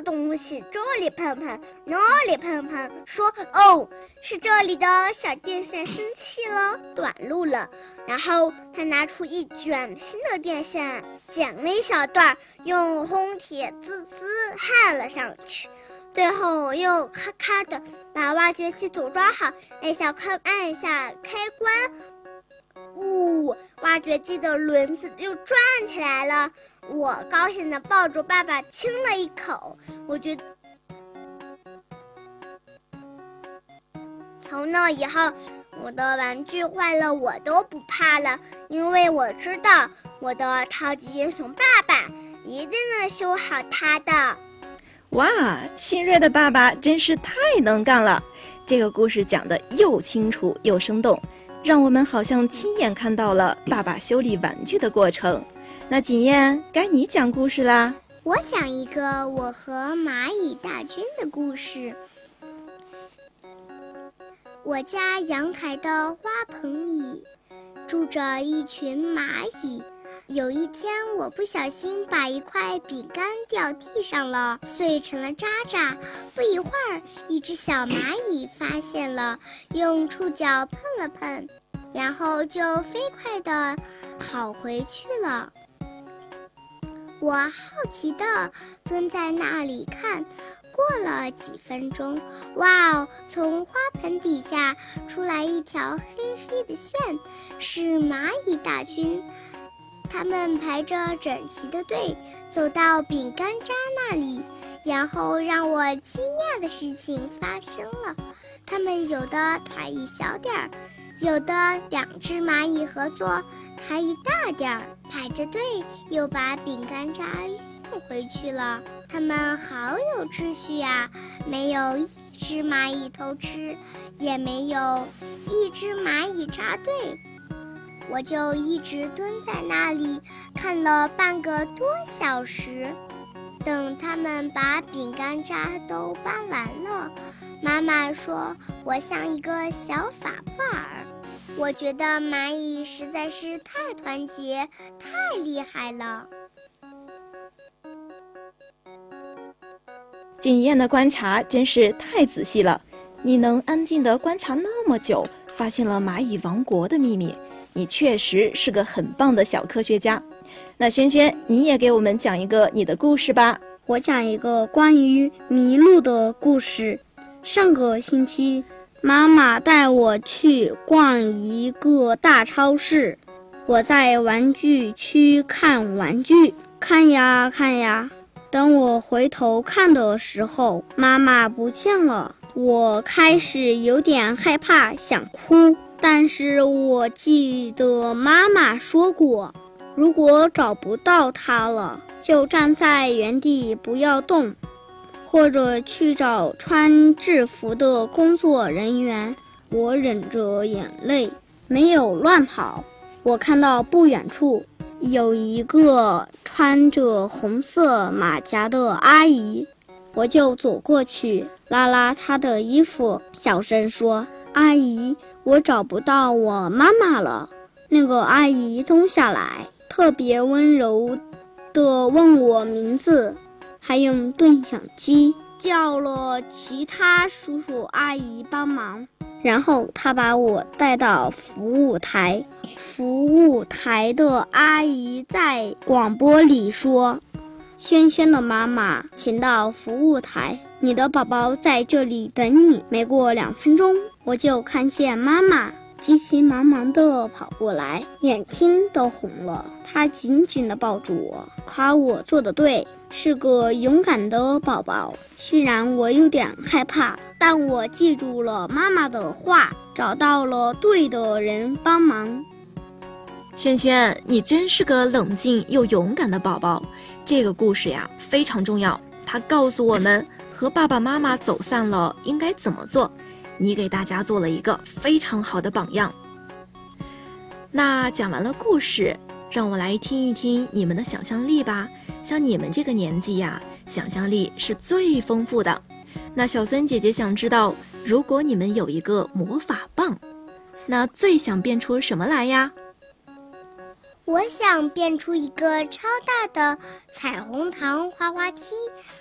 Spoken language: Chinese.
的东西，这里碰碰，那里碰碰，说哦，是这里的小电线生气了，短路了。然后他拿出一卷新的电线，剪了一小段，用烘铁滋滋焊了上去，最后又咔咔的把挖掘机组装好，按下开关，挖掘机的轮子又转起来了。我高兴地抱住爸爸亲了一口。我觉得从那以后，我的玩具坏了我都不怕了，因为我知道我的超级英雄爸爸一定能修好它的。 哇，新锐的爸爸真是太能干了！这个故事讲得又清楚又生动，让我们好像亲眼看到了爸爸修理玩具的过程。那锦燕，该你讲故事啦。 我讲一个我和蚂蚁大军的故事。我家阳台的花盆里住着一群蚂蚁。有一天，我不小心把一块饼干掉地上了，碎成了渣渣。不一会儿，一只小蚂蚁发现了，用触角碰了碰，然后就飞快地跑回去了。我好奇地蹲在那里看，过了几分钟，哇哦，从花盆底下出来一条黑黑的线，是蚂蚁大军。他们排着整齐的队走到饼干渣那里，然后让我惊讶的事情发生了。他们有的抬一小点儿，有的两只蚂蚁合作抬一大点儿，排着队又把饼干渣运回去了。他们好有秩序啊，没有一只蚂蚁偷吃，也没有一只蚂蚁插队。我就一直蹲在那里看了半个多小时，等他们把饼干渣都搬完了，妈妈说我像一个小法布尔。我觉得蚂蚁实在是太团结，太厉害了。 锦燕的观察真是太仔细了，你能安静地观察那么久，发现了蚂蚁王国的秘密，你确实是个很棒的小科学家。那轩轩，你也给我们讲一个你的故事吧。 我讲一个关于麋鹿的故事。上个星期，妈妈带我去逛一个大超市。我在玩具区看玩具，看呀看呀，等我回头看的时候，妈妈不见了。我开始有点害怕，想哭。但是我记得妈妈说过，如果找不到她了，就站在原地不要动，或者去找穿制服的工作人员。我忍着眼泪，没有乱跑。我看到不远处有一个穿着红色马甲的阿姨，我就走过去，拉拉她的衣服，小声说：“阿姨，我找不到我妈妈了。”那个阿姨蹲下来，特别温柔地问我名字，还用对讲机叫了其他叔叔阿姨帮忙。然后她把我带到服务台，服务台的阿姨在广播里说：“轩轩的妈妈，请到服务台，你的宝宝在这里等你。”没过2分钟，我就看见妈妈急急忙忙地跑过来，眼睛都红了。她紧紧地抱住我，夸我做得对，是个勇敢的宝宝。虽然我有点害怕，但我记住了妈妈的话，找到了对的人帮忙。 轩轩，你真是个冷静又勇敢的宝宝。这个故事呀非常重要，它告诉我们和爸爸妈妈走散了应该怎么做。你给大家做了一个非常好的榜样。那讲完了故事，让我来听一听你们的想象力吧。像你们这个年纪呀，想象力是最丰富的。那小孙姐姐想知道，如果你们有一个魔法棒，那最想变出什么来呀？ 我想变出一个超大的彩虹糖滑滑梯，